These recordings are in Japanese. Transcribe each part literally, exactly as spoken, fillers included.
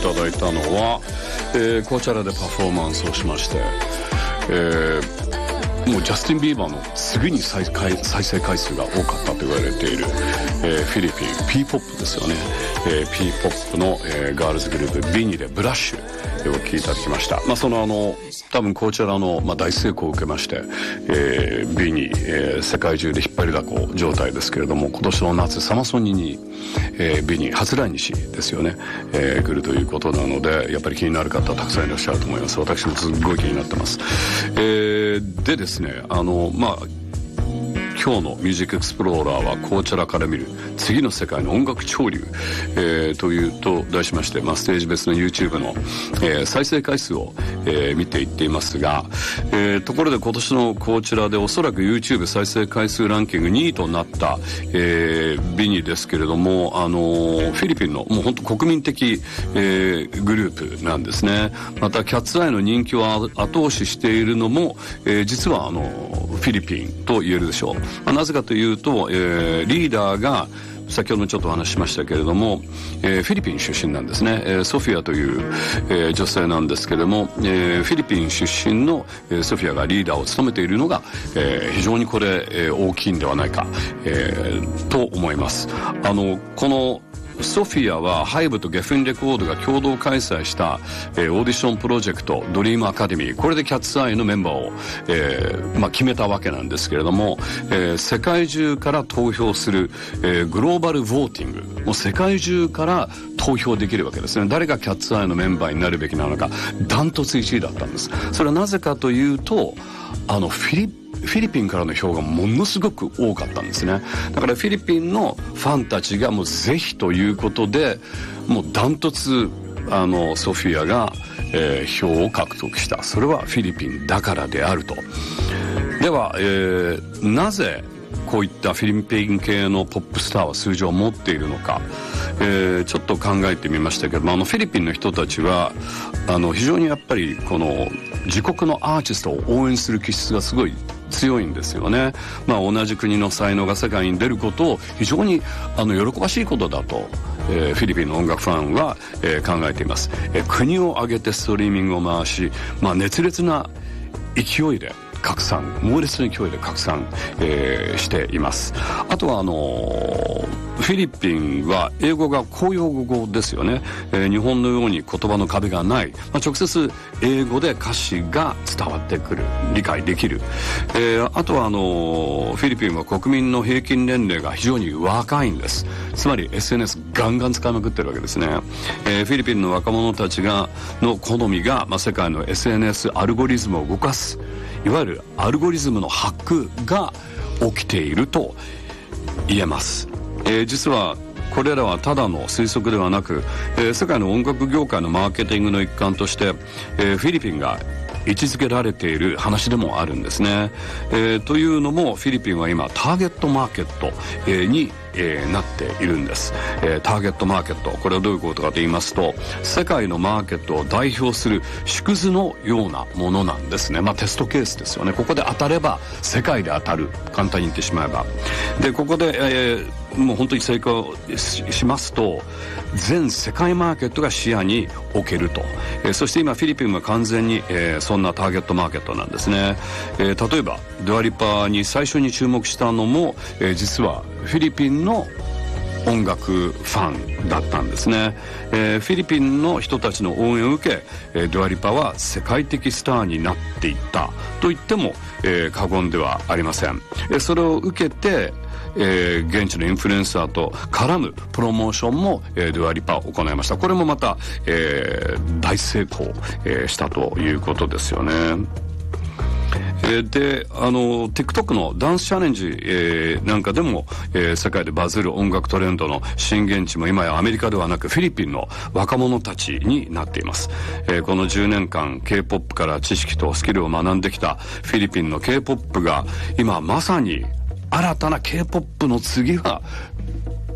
ただいたのは、えー、コーチャラでパフォーマンスをしまして、えー、もうジャスティン・ビーバーの次に 再, 再生回数が多かったと言われている、えー、フィリピン P-ポップ ですよね、えー、P-ポップ の、えー、ガールズグループビニでブラッシュを聴いていただきました。まあ、そのあの多分コーチャラの、まあ、大成功を受けまして、えー、ビニ、えー、世界中で引っ張りだこ状態ですけれども、今年の夏サマソニに、えー、ビニ初来日ですよね、えー、来るということなので、やっぱり気になる方たくさんいらっしゃると思います。私もすっごい気になってます。えー、でですね、あのまあ今日のミュージックエクスプローラーはコーチャラから見る次の世界の音楽潮流、えー、というと題しまして、まあ、ステージ別の YouTube の、えー、再生回数を、えー、見ていっていますが、えー、ところで今年のコーチャラでおそらく YouTube 再生回数ランキングにいとなった、えー、ビニですけれども、あのー、フィリピンのもう本当国民的、えー、グループなんですね。またキャッツアイの人気を後押ししているのも、えー、実はあのフィリピンと言えるでしょう。まあ、なぜかというと、えー、リーダーが先ほどちょっとお話ししましたけれども、えー、フィリピン出身なんですね、えー、ソフィアという、えー、女性なんですけれども、えー、フィリピン出身の、えー、ソフィアがリーダーを務めているのが、えー、非常にこれ、えー、大きいんではないか、えー、と思います。あのこのソフィアはハイブとゲフェンレコードが共同開催した、えー、オーディションプロジェクトドリームアカデミー、これでキャッツアイのメンバーを、えーまあ、決めたわけなんですけれども、えー、世界中から投票する、えー、グローバルボーティング、もう世界中から投票できるわけですね。誰がキャッツアイのメンバーになるべきなのか、ダントツいちいだったんです。それはなぜかというと、あのフィリピンフィリピンからの票がものすごく多かったんですね。だからフィリピンのファンたちがもうぜひということで、もうダントツあのソフィアが、えー、票を獲得した。それはフィリピンだからであると。では、えー、なぜこういったフィリピン系のポップスターは数字を持っているのか、えー、ちょっと考えてみましたけど、あのフィリピンの人たちはあの非常にやっぱりこの自国のアーティストを応援する気質がすごい強いんですよね。まあ、同じ国の才能が世界に出ることを非常にあの喜ばしいことだと、えー、フィリピンの音楽ファンは、えー、考えています。えー、国を挙げてストリーミングを回し、まあ、熱烈な勢いで拡散、猛烈な勢いで拡散、えー、しています。あとはあのーフィリピンは英語が公用語ですよね、えー、日本のように言葉の壁がない、まあ、直接英語で歌詞が伝わってくる、理解できる、えー、あとはあのー、フィリピンは国民の平均年齢が非常に若いんです。つまり エスエヌエス ガンガン使いまくってるわけですね。えー、フィリピンの若者たちがの好みが、まあ、世界の エスエヌエス アルゴリズムを動かす、いわゆるアルゴリズムのハックが起きていると言えます。えー、実はこれらはただの推測ではなく、えー、世界の音楽業界のマーケティングの一環として、えー、フィリピンが位置づけられている話でもあるんですね。えー、というのもフィリピンは今ターゲットマーケット、えー、に、えー、なっているんです。えー、ターゲットマーケット、これはどういうことかと言いますと、世界のマーケットを代表する縮図のようなものなんですね。まあテストケースですよね。ここで当たれば世界で当たる、簡単に言ってしまえば。でここで、えー、もう本当に成功 し, しますと全世界マーケットが視野に置けると、えー、そして今フィリピンは完全に、えー、そんなターゲットマーケットなんですね。えー、例えばドゥアリパに最初に注目したのも、えー、実はフィリピンの音楽ファンだったんですね。えー、フィリピンの人たちの応援を受け、えー、ドゥアリパは世界的スターになっていったと言っても、えー、過言ではありません。えー、それを受けてえー、現地のインフルエンサーと絡むプロモーションも、えー、ドゥアリパを行いました。これもまた、えー、大成功、えー、したということですよね。えー、であの TikTok のダンスチャレンジ、えー、なんかでも、えー、世界でバズる音楽トレンドの震源地も今やアメリカではなくフィリピンの若者たちになっています。えー、このじゅうねんかん K-ポップ から知識とスキルを学んできたフィリピンの K-ポップ が今まさに新たな K-ポップ の次は P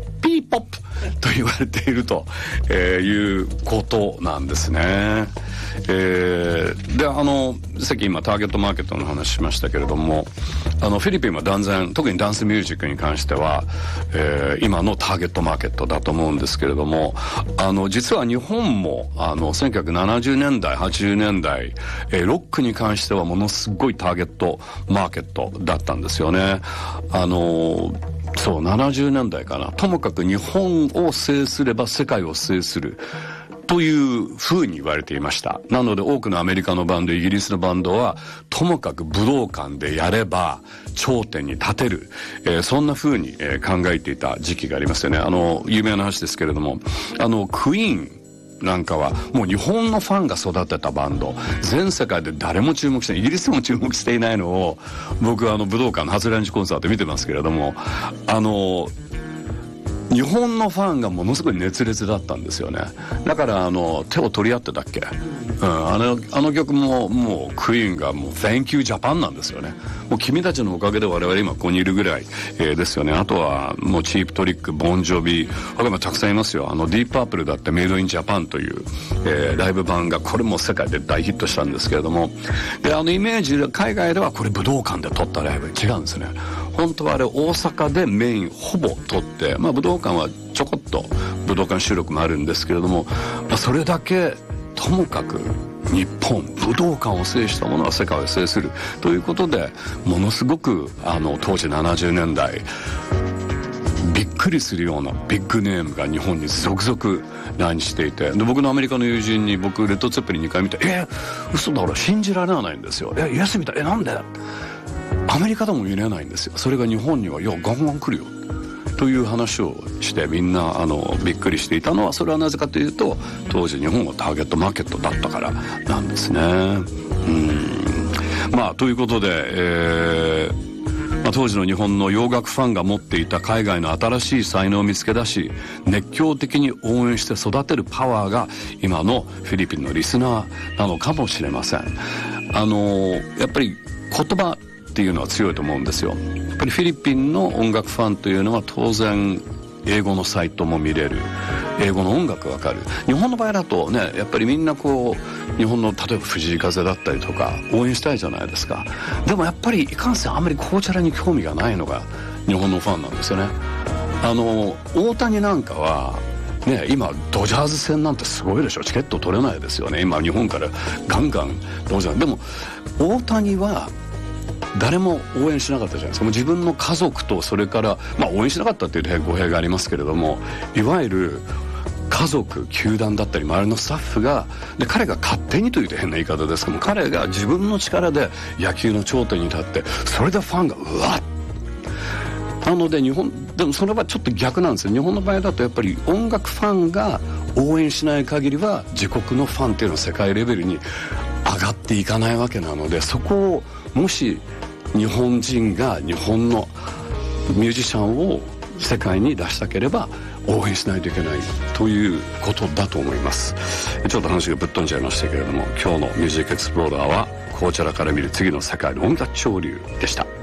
ポップと言われていると、えー、いうことなんですね。えー、であのさっき今ターゲットマーケットの話しましたけれども、あのフィリピンは断然特にダンスミュージックに関しては、えー、今のターゲットマーケットだと思うんですけれども、あの実は日本もあのせんきゅうひゃくななじゅうねんだいはちじゅうねんだい、えー、ロックに関してはものすごいターゲットマーケットだったんですよね。あのそうななじゅうねんだいかな、ともかく日本を制すれば世界を制するという風に言われていました。なので多くのアメリカのバンド、イギリスのバンドはともかく武道館でやれば頂点に立てる、えー、そんな風に、えー、考えていた時期がありますよね。あの有名な話ですけれども、あのクイーンなんかはもう日本のファンが育てたバンド、全世界で誰も注目してない、イギリスでも注目していないのを僕はあの武道館の初来日コンサート見てますけれども、あの日本のファンがものすごい熱烈だったんですよね。だからあの手を取り合ってたっけ、うん、あのあの曲ももうクイーンがもう Thank you Japan なんですよね。もう君たちのおかげで我々今ここにいるぐらい、えー、ですよね。あとはもうチープトリック、ボンジョビ、他にもたくさんいますよ。あのディープパープルだってメイドインジャパンという、えー、ライブ版がこれも世界で大ヒットしたんですけれども、であのイメージで海外ではこれ武道館で撮ったライブ、違うんですね。本当はあれ大阪でメインほぼ撮って、まあ武道館はちょこっと武道館収録もあるんですけれども、まあ、それだけともかく日本武道館を制したものは世界を制するということで、ものすごくあの当時ななじゅうねんだいびっくりするようなビッグネームが日本に続々来日していて、で僕のアメリカの友人に僕レッドツェッペリンにかい見て、えー、嘘だ俺信じられないんですよ、えイエスみたい、えなんでアメリカでも見れないんですよ、それが日本にはいやガンガン来るよという話をして、みんなあのびっくりしていたのは、それはなぜかというと当時日本はターゲットマーケットだったからなんですね。うんまあということで、えーまあ、当時の日本の洋楽ファンが持っていた海外の新しい才能を見つけ出し、熱狂的に応援して育てるパワーが今のフィリピンのリスナーなのかもしれません。あのやっぱり言葉っていうのは強いと思うんですよ。やっぱりフィリピンの音楽ファンというのは当然英語のサイトも見れる、英語の音楽わかる。日本の場合だとね、やっぱりみんなこう日本の例えば藤井風だったりとか応援したいじゃないですか。でもやっぱりいかんせんあんまり紅茶に興味がないのが日本のファンなんですよね。あの大谷なんかはね、今ドジャーズ戦なんてすごいでしょ、チケット取れないですよね。今日本からガンガンドジャーズでも大谷は誰も応援しなかったじゃないですか。もう自分の家族と、それからまあ応援しなかったっていう語弊がありますけれども、いわゆる家族、球団だったり周りのスタッフがで、彼が勝手にというと変な言い方ですけども、彼が自分の力で野球の頂点に立って、それでファンがうわっなので日本でもそれはちょっと逆なんですよ。日本の場合だとやっぱり音楽ファンが応援しない限りは自国のファンっていうのは世界レベルに上がっていかないわけなので、そこをもし日本人が日本のミュージシャンを世界に出したければ応援しないといけないということだと思います。ちょっと話がぶっ飛んじゃいましたけれども、今日のミュージックエクスプローラーは紅茶らから見る次の世界の音楽潮流でした。